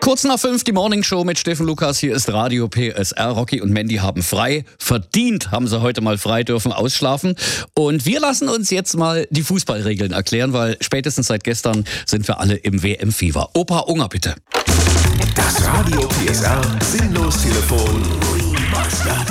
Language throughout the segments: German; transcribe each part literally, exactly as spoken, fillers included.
Kurz nach fünf, die Morning Show mit Steffen Lukas. Hier ist Radio P S R. Rocky und Mandy haben frei. Verdient haben sie heute mal frei, dürfen ausschlafen. Und wir lassen uns jetzt mal die Fußballregeln erklären, weil spätestens seit gestern sind wir alle im W M-Fieber. Opa Unger, bitte. Das Radio P S R Sinnlos-Telefon. Was Gott?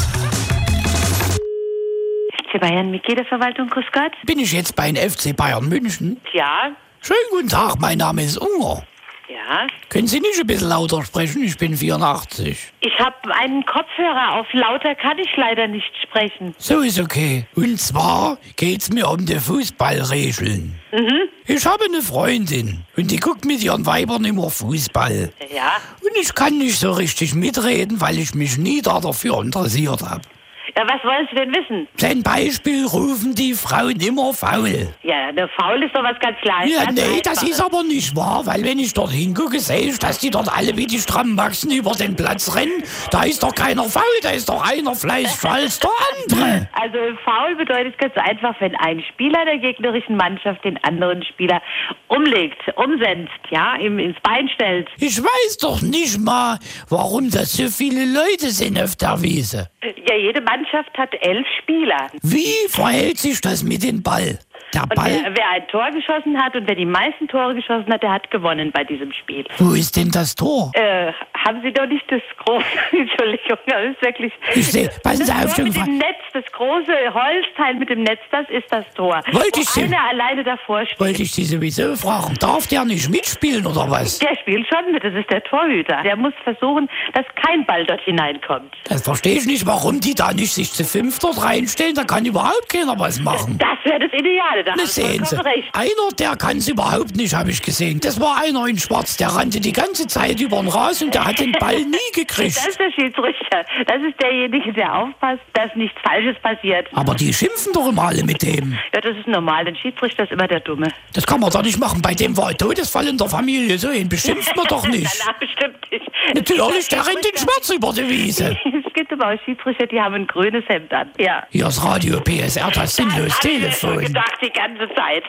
F C Bayern Mitgliederverwaltung, grüß Gott. Bin ich jetzt bei den F C Bayern München? Ja, Schönen guten Tag, mein Name ist Unger. ja. Können Sie nicht ein bisschen lauter sprechen? Ich bin vierundachtzig. Ich habe einen Kopfhörer auf. Lauter kann ich leider nicht sprechen. So ist okay. Und zwar geht's mir um die Fußballregeln. Mhm. Ich habe eine Freundin und die guckt mit ihren Weibern immer Fußball. Ja. Und ich kann nicht so richtig mitreden, weil ich mich nie da dafür interessiert habe. Ja, was wollen Sie denn wissen? Zum Beispiel rufen die Frauen immer faul. Ja, der Faul ist doch was ganz Kleines. Ja, ganz nee, das Einfaches. ist aber nicht wahr, weil wenn ich dort hingucke, sehe ich, dass die dort alle wie die Strammbachsen über den Platz rennen. Da ist doch keiner faul, da ist doch einer fleißiger als der andere. Also faul bedeutet ganz einfach, wenn ein Spieler der gegnerischen Mannschaft den anderen Spieler umlegt, umsetzt, ja, ihm ins Bein stellt. Ich weiß doch nicht mal, warum das so viele Leute sind auf der Wiese. Ja, jede Mannschaft hat elf Spieler. Wie verhält sich das mit dem Ball? Der Und Ball? wer, wer ein Tor geschossen hat und wer die meisten Tore geschossen hat, der hat gewonnen bei diesem Spiel. Wo ist denn das Tor? Äh, haben Sie doch nicht das große, Entschuldigung, das ist wirklich... Ich sehe, passen Sie das auf, Tor schon mit dem Netz, das große Holzteil mit dem Netz, das ist das Tor. Wollte ich Wo Sie- einer alleine davor steht. Wollte ich Sie sowieso fragen, darf der nicht mitspielen oder was? Der spielt schon mit, das ist der Torhüter. Der muss versuchen, dass kein Ball dort hineinkommt. Das verstehe ich nicht, warum die da nicht sich zu fünft dort reinstellen, da kann überhaupt keiner was machen. Das wäre das Ideale, da haben Na, Sie sehen Sie, vollkommen recht. einer, der kann es überhaupt nicht, habe ich gesehen. Das war einer in Schwarz, der rannte die ganze Zeit über den Rasen und der hat den Ball nie gekriegt. Das ist der Schiedsrichter. Das ist derjenige, der aufpasst, dass nichts Falsches passiert. Aber die schimpfen doch immer alle mit dem. Ja, das ist normal. Ein Schiedsrichter ist immer der Dumme. Das kann man doch nicht machen. Bei dem war ein Todesfall in der Familie. So ihn beschimpft man doch nicht. Nein, bestimmt nicht. Natürlich, der rennt in Schwarz über die Wiese. Es gibt aber auch Schiedsrichter, die haben ein grünes Hemd an. Ja. Hier ist Radio P S R, das sinnlos Das hab ich mir schon Telefon. gedacht, die ganze Zeit.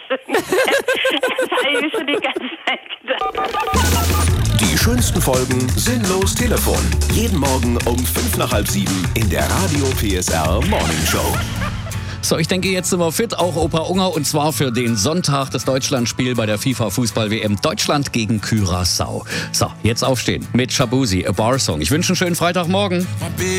Das habe ich mir schon die ganze Zeit gedacht. Die schönsten Folgen Sinnlos Telefon. Jeden Morgen um fünf nach halb sieben in der Radio P S R Morning Show. So, ich denke, jetzt sind wir fit, auch Opa Unger, und zwar für den Sonntag, das Deutschlandspiel bei der FIFA-Fußball-W M. Deutschland gegen Curaçao. So, jetzt aufstehen mit Shabuzi, A Bar Song. Ich wünsche einen schönen Freitagmorgen.